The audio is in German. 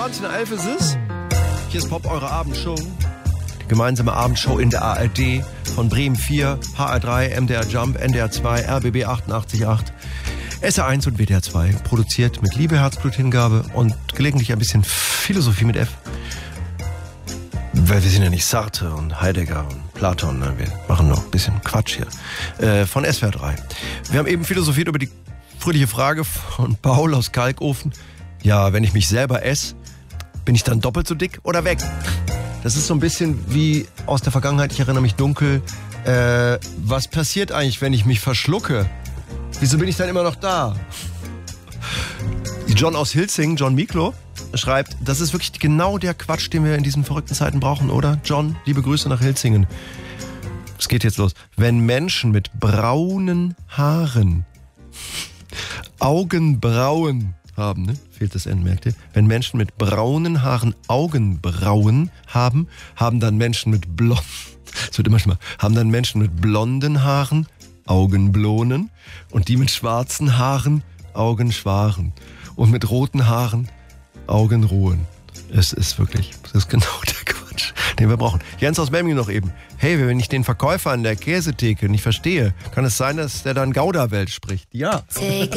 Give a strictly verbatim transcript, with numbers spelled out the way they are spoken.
zwanzig nach elf ist es. Hier ist Pop, eure Abendshow. Die gemeinsame Abendshow in der A R D von Bremen vier, H R drei, M D R Jump, N D R zwei, R B B achtundachtzig Komma acht, S R eins und W D R zwei. Produziert mit Liebe, Herzblut, Hingabe und gelegentlich ein bisschen Philosophie mit F. Weil wir sind ja nicht Sartre und Heidegger und Platon, ne? Wir machen noch ein bisschen Quatsch hier. Äh, von S W R drei. Wir haben eben philosophiert über die fröhliche Frage von Paul aus Kalkofen. Ja, wenn ich mich selber esse, bin ich dann doppelt so dick oder weg? Das ist so ein bisschen wie aus der Vergangenheit, ich erinnere mich dunkel. Äh, was passiert eigentlich, wenn ich mich verschlucke? Wieso bin ich dann immer noch da? John aus Hilsing, John Miklo, schreibt, das ist wirklich genau der Quatsch, den wir in diesen verrückten Zeiten brauchen, oder? John, liebe Grüße nach Hilsingen. Es geht jetzt los. Wenn Menschen mit braunen Haaren Augenbrauen haben, ne? Fehlt das N, merkt ihr? Wenn Menschen mit braunen Haaren Augenbrauen haben, haben dann Menschen mit blond, es wird immer schlimmer, haben dann Menschen mit blonden Haaren Augenblonen und die mit schwarzen Haaren Augenschwaren und mit roten Haaren Augenruhen. Es ist wirklich, das ist genau der Quatsch, den wir brauchen. Jens aus Memmingen noch eben. Hey, wenn ich den Verkäufer an der Käsetheke nicht verstehe, kann es sein, dass der dann Gouda-Welt spricht? Ja.